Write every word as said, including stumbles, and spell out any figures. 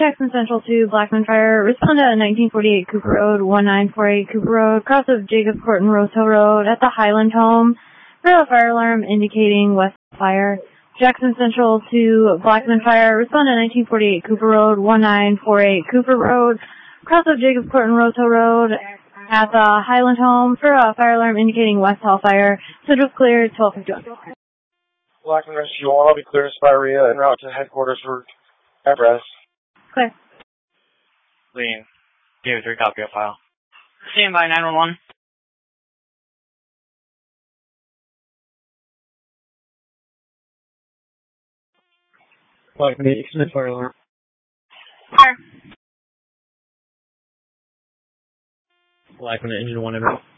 Jackson Central to Blackman Fire. Respond at nineteen forty-eight Cooper Road, one nine four eight Cooper Road, cross of Jacobs Court and Rose Hill Road at the Highland Home for a fire alarm indicating west fire. Jackson Central to Blackman Fire. Respond at nineteen forty-eight Cooper Road, one nine four eight Cooper Road, cross of Jacobs Court and Rose Hill Road at the Highland Home for a fire alarm indicating west hall fire. Central clear, twelve fifty-one. Blackman Rescue one, I'll be clear as Spirea en route to headquarters for address. Clear. Lean. David three, copy of file. Stand by nine one one. Blackman eight, extended fire alarm. Fire. Blackman engine one, ever.